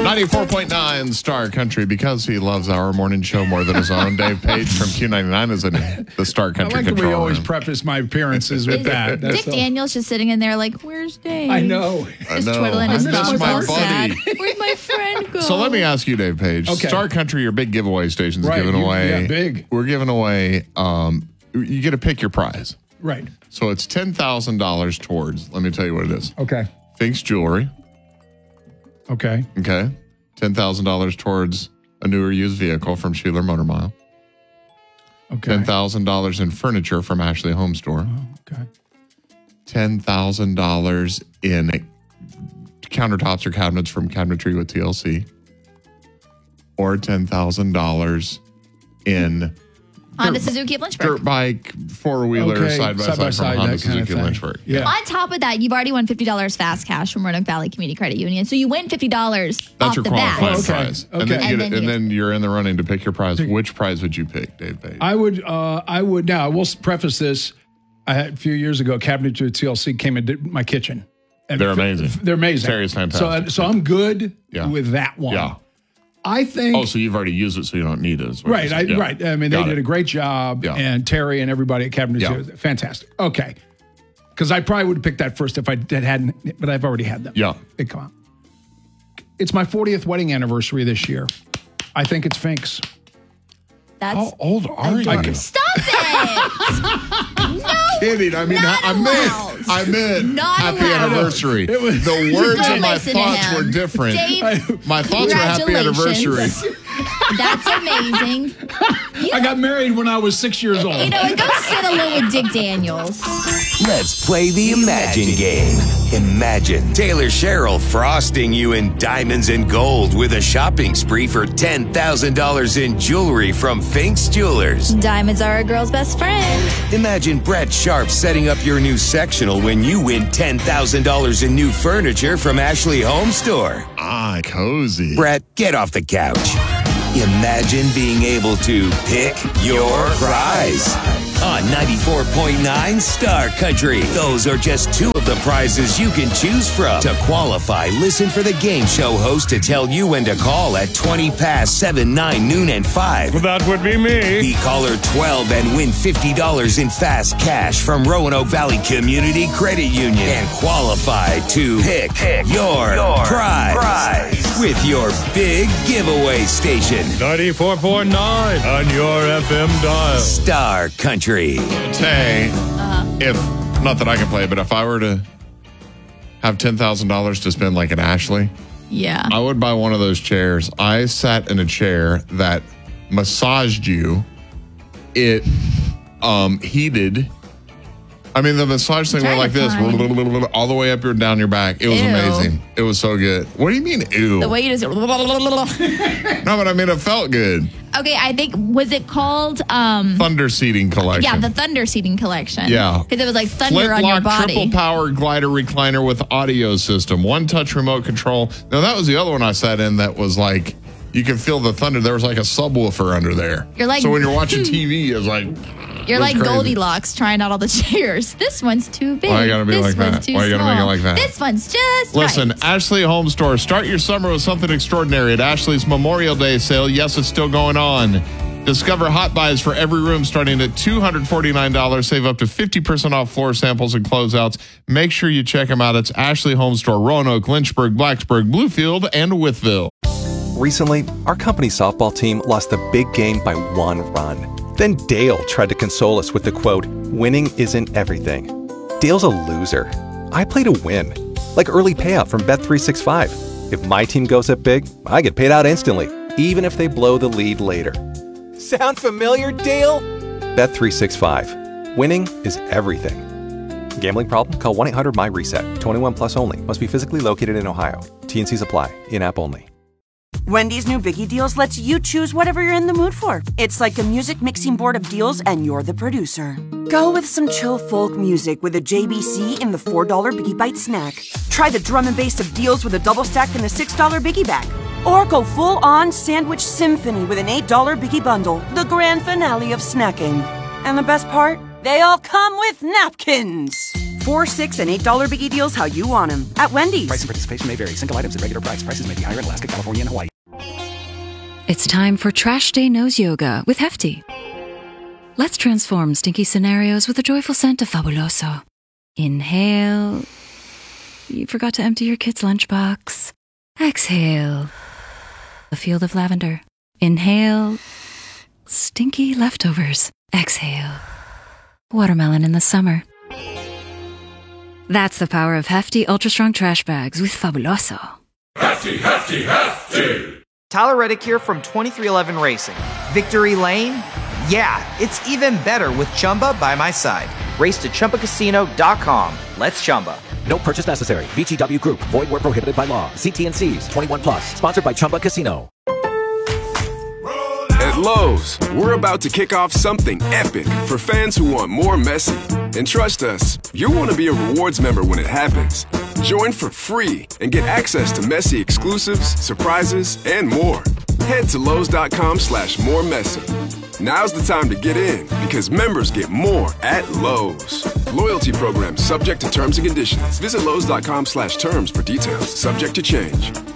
94.9 Star Country, because he loves our morning show more than his own. Dave Page from Q99 is in the Star Country I like that control we always room. preface my appearances with that. Dick Daniels just sitting in there like, where's Dave? I know. Just twiddling his This thumbs, is my all sad. buddy. Where'd my friend go? So let me ask you, Dave Page. Okay. Star Country, your big giveaway station's Right, giving away. yeah, big. We're giving away, you get to pick your prize. Right. So it's $10,000 towards, let me tell you what it is. Okay. Fink's Jewelry. Okay. Okay. $10,000 towards a newer used vehicle from Sheeler Motor Mile. Okay. $10,000 in furniture from Ashley Home Store. Okay. $10,000 in countertops or cabinets from Cabinetry with TLC. Or $10,000 in Honda Suzuki of Lynchburg. dirt bike, four-wheeler, Okay, side-by-side from Honda that kind Suzuki of thing. Lynchburg. Yeah. On top of that, you've already won $50 fast cash from Roanoke Valley Community Credit Union. So you win $50 That's off your the qualifying bat. Okay. prize. And, then, Okay. you get And it, then and you- then you're in the running to pick your prize. Which prize would you pick, Dave Page? I would now, I will preface this. I had a few years ago, Cabinetry with TLC came into my kitchen. And They're amazing. They're amazing. Terry's fantastic. So I'm good Yeah. with that one. Yeah. I think. Oh, so you've already used it, so you don't need it. is what Right, you're saying. Yeah. right. I mean, they Got did it. a great job, Yeah. and Terry and everybody at Cabinetry, Yeah. fantastic. Okay, because I probably would have picked that first if I hadn't, but I've already had them. Yeah. They come out. It's my 40th wedding anniversary this year. I think it's Fink's. That's How old are you? Stop it! No, Kidding. I mean, Not I allowed. meant Not happy allowed. anniversary. It was- The words Don't of my listen to thoughts him. were different. Dave, My thoughts were happy anniversary. congratulations. That's amazing. I got married when I was 6 years old. You know, go sit alone with Dick Daniels. Let's play the Imagine game. Imagine Taylor Sherrill frosting you in diamonds and gold with a shopping spree for $10,000 in jewelry from Fink's Jewelers. Diamonds are a girl's best friend. Imagine Brett Sharp setting up your new sectional when you win $10,000 in new furniture from Ashley Home Store. Ah, cozy. Brett, get off the couch. Imagine being able to pick your prize. On 94.9 Star Country. Those are just two of the prizes you can choose from. To qualify, listen for the game show host to tell you when to call at 20 past 7, 9, noon, and 5. That would be me. Be caller 12 and win $50 in fast cash from Roanoke Valley Community Credit Union. And qualify to pick your prize with your big giveaway station. 94.9 on your FM dial. Star Country. Say, if, not that I can play, but if I were to have $10,000 to spend like at Ashley, Yeah. I would buy one of those chairs. I sat in a chair that massaged you. It heated. I mean, the massage thing went Trying like to this, find- all the way up and down your back. It was Ew. amazing. It was so good. What do you mean, ew? The way you just. No, but I mean, it felt good. Okay, I think, was it called? Thunder Seating Collection. Yeah, the Thunder Seating Collection. Yeah. Because it was like thunder on your Flintlock body. triple power glider recliner with audio system, one touch remote control. Now that was the other one I sat in that was like you can feel the thunder. There was like a subwoofer under there. You're like- so when you're watching TV, it's like You're it was like crazy. Goldilocks trying out all the chairs. This one's too big. Why you gotta be this like one's that? too Why you gotta make it small. like that? This one's just Listen, right. Ashley Home Store. Start your summer with something extraordinary at Ashley's Memorial Day sale. Yes, it's still going on. Discover hot buys for every room starting at $249. Save up to 50% off floor samples and closeouts. Make sure you check them out. It's Ashley Home Store, Roanoke, Lynchburg, Blacksburg, Bluefield, and Wytheville. Recently, our company's softball team lost the big game by 1 run. Then Dale tried to console us with the quote, "Winning isn't everything." Dale's a loser. I play to win. Like early payout from Bet365. If my team goes up big, I get paid out instantly, even if they blow the lead later. Sound familiar, Dale? Bet365. Winning is everything. Gambling problem? Call 1-800-MY-RESET. 21 plus only. Must be physically located in Ohio. T&Cs apply. In-app only. Wendy's new Biggie Deals lets you choose whatever you're in the mood for. It's like a music mixing board of deals, and you're the producer. Go with some chill folk music with a JBC in the $4 Biggie Bite snack. Try the drum and bass of deals with a double stack in the $6 Biggie Bag. Or go full-on sandwich symphony with an $8 Biggie Bundle, the grand finale of snacking. And the best part? They all come with napkins. 4, $6, and $8 biggie deals how you want them. At Wendy's. Price and participation may vary. Single items at regular price. Prices may be higher in Alaska, California, and Hawaii. It's time for Trash Day Nose Yoga with Hefty. Let's transform stinky scenarios with a joyful scent of Fabuloso. Inhale. You forgot to empty your kid's lunchbox. Exhale. A field of lavender. Inhale. Stinky leftovers. Exhale. Watermelon in the summer. That's the power of Hefty Ultra Strong Trash Bags with Fabuloso. Hefty, Hefty, Hefty! Tyler Reddick here from 2311 Racing. Victory Lane? Yeah, it's even better with Chumba by my side. Race to ChumbaCasino.com. Let's Chumba. No purchase necessary. VGW Group. Void where prohibited by law. See T&Cs. 21 plus. Sponsored by Chumba Casino. At Lowe's, we're about to kick off something epic for fans who want more Messi. And trust us, you'll want to be a rewards member when it happens. Join for free and get access to Messi exclusives, surprises, and more. Head to Lowe's.com/moremessy. Now's the time to get in because members get more at Lowe's. Loyalty program subject to terms and conditions. Visit Lowe's.com/terms for details. Subject to change.